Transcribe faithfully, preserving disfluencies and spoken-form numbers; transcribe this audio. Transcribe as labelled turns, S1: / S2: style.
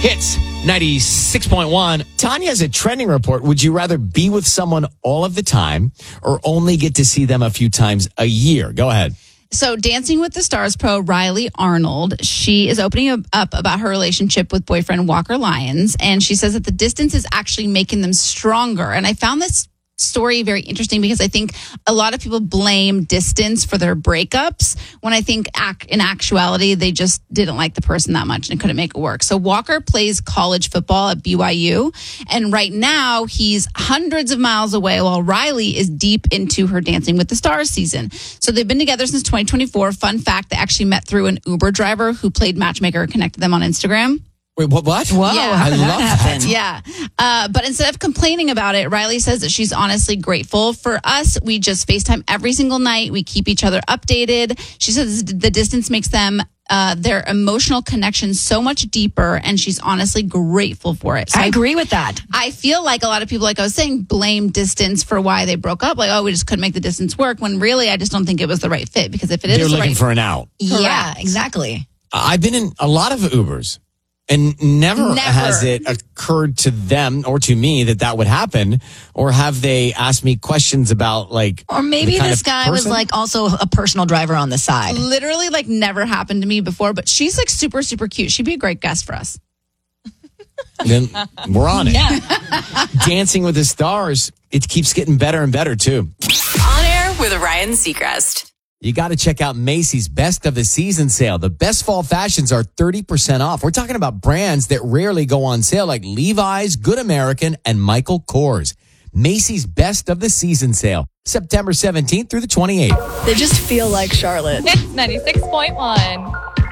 S1: Hits ninety-six point one. Tanya has a trending report. Would you rather be with someone all of the time or only get to see them a few times a year? Go ahead.
S2: So Dancing with the Stars pro Riley Arnold, she is opening up about her relationship with boyfriend Walker Lyons. And she says that the distance is actually making them stronger. And I found this story very interesting because I think a lot of people blame distance for their breakups when I think ac- in actuality they just didn't like the person that much and couldn't make it work. So Walker plays college football at B Y U, and right now he's hundreds of miles away while Riley is deep into her Dancing with the Stars season. So they've been together since twenty twenty-four. Fun fact, they actually met through an Uber driver who played matchmaker and connected them on Instagram.
S1: Wait, what? What?
S3: Whoa,
S2: Yeah.
S3: how did
S1: I
S3: that
S1: love
S3: happen?
S2: Yeah. Uh, but instead of complaining about it, Riley says that she's honestly grateful. For us, we just FaceTime every single night. We keep each other updated. She says the distance makes them uh, their emotional connection so much deeper, and she's honestly grateful for it. So
S3: I agree with that.
S2: I feel like a lot of people, like I was saying, blame distance for why they broke up. Like, oh, we just couldn't make the distance work. When really, I just don't think it was the right fit. Because if it is
S1: You're
S2: the
S1: looking
S2: right
S1: for an out.
S3: Yeah, exactly.
S1: I've been in a lot of Ubers, and never,
S2: Never.
S1: has it occurred to them or to me that that would happen. Or have they asked me questions about, like,
S3: Or maybe
S1: the kind
S3: this
S1: of
S3: guy was
S1: person?
S3: like also a personal driver on the side.
S2: literally like never happened to me before. But she's like super, super cute. She'd be a great guest for us.
S1: Then we're on it.
S3: Yeah.
S1: Dancing with the Stars, it keeps getting better and better, too.
S4: On Air with Ryan Seacrest.
S1: You got to check out Macy's Best of the Season sale. The best fall fashions are thirty percent off. We're talking about brands that rarely go on sale, like Levi's, Good American, and Michael Kors. Macy's Best of the Season sale, September seventeenth through the twenty-eighth.
S3: They just feel like Charlotte.
S5: It's ninety-six point one.